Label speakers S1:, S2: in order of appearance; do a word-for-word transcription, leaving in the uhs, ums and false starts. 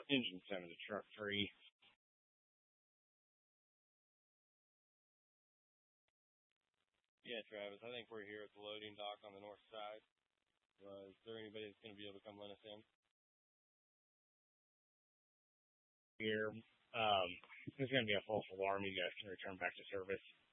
S1: Engine center to truck three. Yeah, Travis, I think we're here at the loading dock on the north side. Uh, is there anybody that's going to be able to come let us in? Here. Um, there's going to be a false alarm. You guys can return back to service.